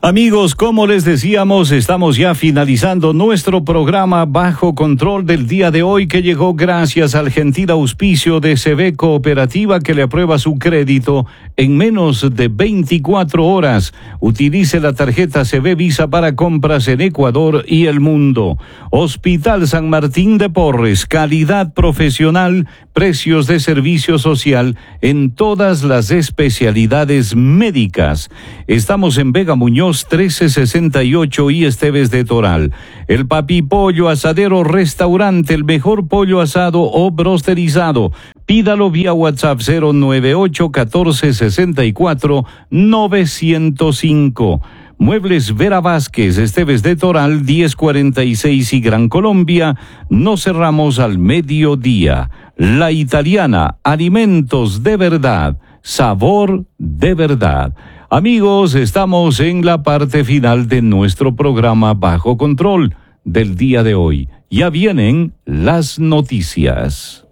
Amigos, como les decíamos, estamos ya finalizando nuestro programa Bajo Control del día de hoy, que llegó gracias al gentil auspicio de CB Cooperativa, que le aprueba su crédito en menos de 24 horas. Utilice la tarjeta CB Visa para compras en Ecuador y el mundo. Hospital San Martín de Porres, calidad profesional, precios de servicio social en todas las especialidades médicas. Estamos en Vega Muñoz 1368 y Esteves de Toral. El Papi Pollo Asadero Restaurante, el mejor pollo asado o brosterizado. Pídalo vía WhatsApp 098 14 64 905. Muebles Vera Vázquez, Esteves de Toral 1046 y Gran Colombia. Nos cerramos al mediodía. La Italiana, alimentos de verdad, sabor de verdad. Amigos, estamos en la parte final de nuestro programa Bajo Control del día de hoy. Ya vienen las noticias.